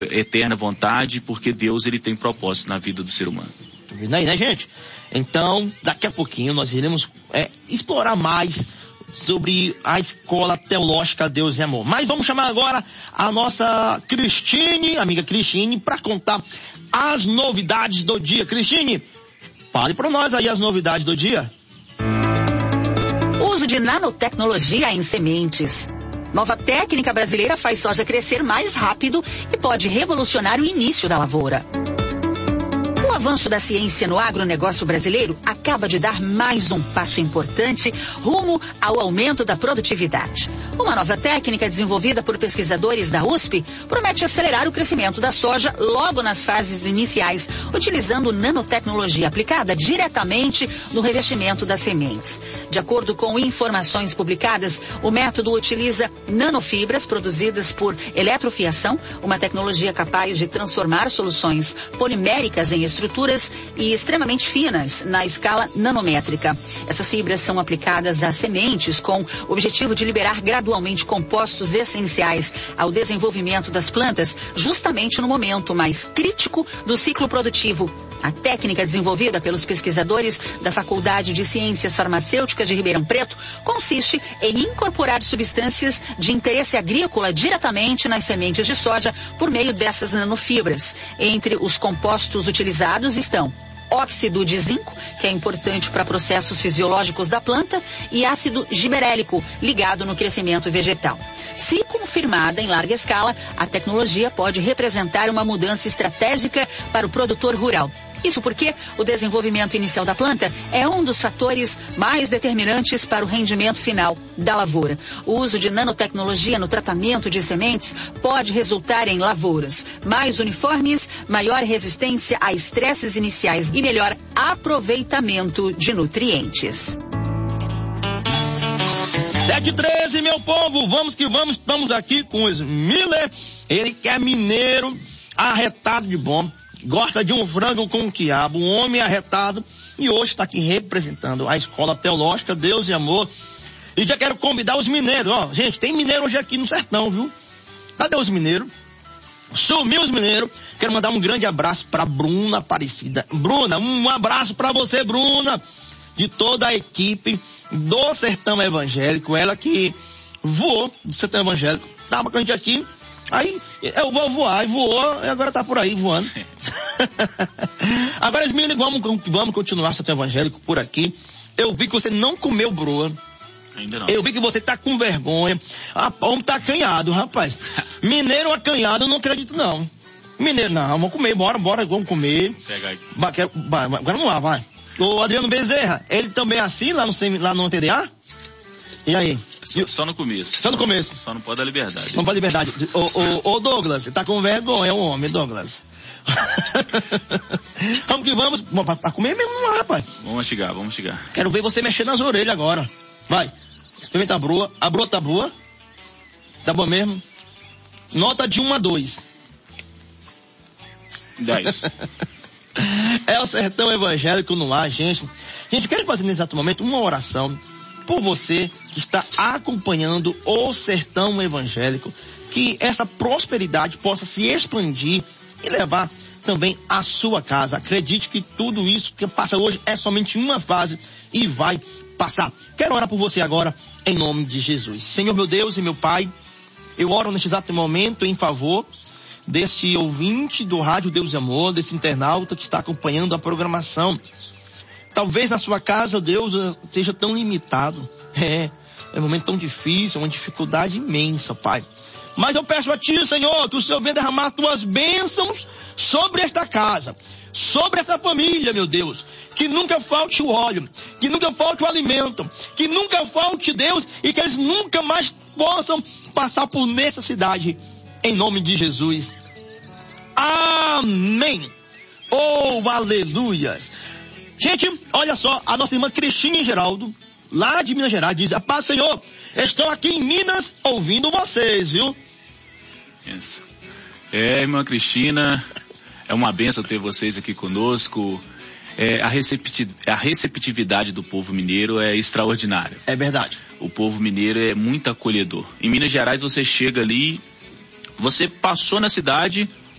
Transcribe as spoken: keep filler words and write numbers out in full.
eterna vontade, porque Deus ele tem propósito na vida do ser humano. Aí, né, gente? Então, daqui a pouquinho nós iremos é, explorar mais sobre a Escola Teológica Deus e Amor. Mas vamos chamar agora a nossa Cristine, amiga Cristine, para contar as novidades do dia. Cristine, fale para nós aí as novidades do dia. Uso de nanotecnologia em sementes. Nova técnica brasileira faz soja crescer mais rápido e pode revolucionar o início da lavoura. O avanço da ciência no agronegócio brasileiro acaba de dar mais um passo importante rumo ao aumento da produtividade. Uma nova técnica desenvolvida por pesquisadores da U S P promete acelerar o crescimento da soja logo nas fases iniciais, utilizando nanotecnologia aplicada diretamente no revestimento das sementes. De acordo com informações publicadas, o método utiliza nanofibras produzidas por eletrofiação, uma tecnologia capaz de transformar soluções poliméricas em estruturas e extremamente finas na escala nanométrica. Essas fibras são aplicadas às sementes com o objetivo de liberar gradualmente compostos essenciais ao desenvolvimento das plantas, justamente no momento mais crítico do ciclo produtivo. A técnica desenvolvida pelos pesquisadores da Faculdade de Ciências Farmacêuticas de Ribeirão Preto consiste em incorporar substâncias de interesse agrícola diretamente nas sementes de soja por meio dessas nanofibras. Entre os compostos utilizados estão óxido de zinco, que é importante para processos fisiológicos da planta, e ácido giberélico, ligado no crescimento vegetal. Se confirmada em larga escala, a tecnologia pode representar uma mudança estratégica para o produtor rural. Isso porque o desenvolvimento inicial da planta é um dos fatores mais determinantes para o rendimento final da lavoura. O uso de nanotecnologia no tratamento de sementes pode resultar em lavouras mais uniformes, maior resistência a estresses iniciais e melhor aproveitamento de nutrientes. sete e treze, meu povo, vamos que vamos, estamos aqui com o Miller, ele que é mineiro, arretado de bom. Gosta de um frango com quiabo, um homem arretado, e hoje está aqui representando a Escola Teológica Deus e Amor. E já quero convidar os mineiros, ó, gente, tem mineiro hoje aqui no sertão, viu? Cadê os mineiros? Sumiu os mineiros. Quero mandar um grande abraço para Bruna Aparecida. Bruna, um abraço para você, Bruna, de toda a equipe do Sertão Evangélico, ela que voou do Sertão Evangélico, tava com a gente aqui. Aí eu vou voar, e voou, e agora tá por aí voando. Agora, Esmília, vamos, vamos continuar seu evangélico por aqui. Eu vi que você não comeu broa. Ainda não. Eu vi que você tá com vergonha. Ah, o homem tá acanhado, rapaz. Mineiro acanhado, eu não acredito não. Mineiro, não, vamos comer, bora, bora, vamos comer. Pega aí. Ba, quero, ba, agora vamos lá, vai. O Adriano Bezerra, ele também é assim lá no, lá no T D A? E aí? Só, só no começo. Só no começo. Só não pode dar liberdade. Não pode liberdade. Ô, ô, ô Douglas, você tá com vergonha, o homem, Douglas. Vamos que vamos. Pra, pra comer mesmo lá, rapaz. Vamos mastigar, vamos mastigar. Quero ver você mexer nas orelhas agora. Vai. Experimenta a broa. A broa tá boa? Tá boa mesmo? Nota de um a dois. dez. É o Sertão Evangélico no ar, gente. Gente, eu quero fazer nesse exato momento uma oração por você que está acompanhando o Sertão Evangélico, que essa prosperidade possa se expandir e levar também à sua casa. Acredite que tudo isso que passa hoje é somente uma fase e vai passar. Quero orar por você agora, em nome de Jesus. Senhor, meu Deus e meu Pai, eu oro neste exato momento em favor deste ouvinte do Rádio Deus e Amor, desse internauta que está acompanhando a programação. Talvez na sua casa, Deus, seja tão limitado. É, é um momento tão difícil, uma dificuldade imensa, Pai. Mas eu peço a Ti, Senhor, que o Senhor venha derramar Tuas bênçãos sobre esta casa, sobre essa família, meu Deus. Que nunca falte o óleo, que nunca falte o alimento, que nunca falte, Deus, e que eles nunca mais possam passar por necessidade, em nome de Jesus. Amém. Oh, aleluias. Gente, olha só, a nossa irmã Cristina Geraldo, lá de Minas Gerais, diz: a paz, Senhor, estou aqui em Minas ouvindo vocês, viu? Isso. É, irmã Cristina, é uma bênção ter vocês aqui conosco. É, a, recepti- a receptividade do povo mineiro é extraordinária. É verdade. O povo mineiro é muito acolhedor. Em Minas Gerais você chega ali, você passou na cidade,